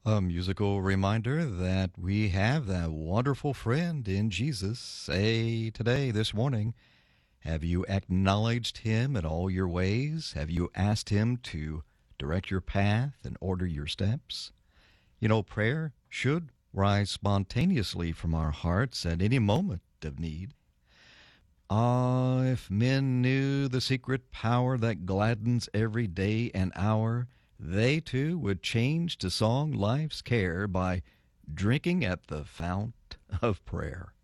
A musical reminder that we have that wonderful friend in Jesus. Say today, this morning, have you acknowledged him in all your ways? Have you asked him to direct your path and order your steps? You know, prayer should rise spontaneously from our hearts at any moment of need. Ah, if men knew the secret power that gladdens every day and hour, they too would change to song life's care by drinking at the fount of prayer.